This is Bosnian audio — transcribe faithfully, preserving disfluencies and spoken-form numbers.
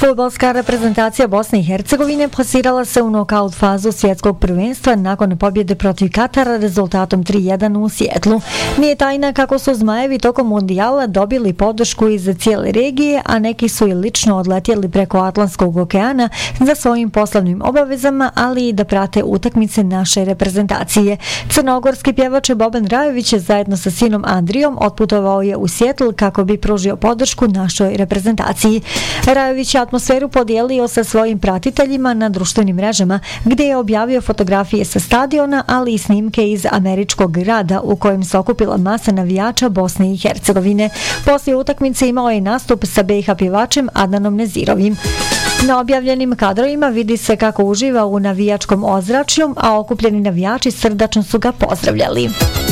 Fudbalska reprezentacija Bosne i Hercegovine plasirala se u nokaut fazu svjetskog prvenstva nakon pobjede protiv Katara rezultatom tri jedan u Sijetlu. Nije tajna kako su Zmajevi tokom mundijala dobili podršku iz cijele regije, a neki su i lično odletjeli preko Atlantskog okeana za svojim poslovnim obavezama, ali i da prate utakmice naše reprezentacije. Crnogorski pjevač Boban Rajović zajedno sa sinom Andrijom otputovao je u Sijetl kako bi pružio podršku našoj reprezentaciji. Rajović je atmosferu podijelio sa svojim pratiteljima na društvenim mrežama, gdje je objavio fotografije sa stadiona, ali i snimke iz američkog grada u kojem se okupila masa navijača Bosne i Hercegovine. Poslije utakmice imao je nastup sa B i H pjevačem Adnanom Nezirovim. Na objavljenim kadrovima vidi se kako uživa u navijačkom ozračju, a okupljeni navijači srdačno su ga pozdravljali.